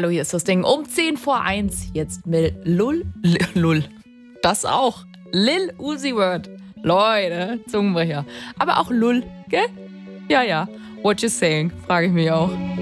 Hallo, hier ist das Ding um 10 vor 1. Jetzt mit Lul. Das auch. Lil Uzi Vert. Leute, Zungenbrecher. Aber auch Lul, gell? Ja. What you saying? Frage ich mich auch.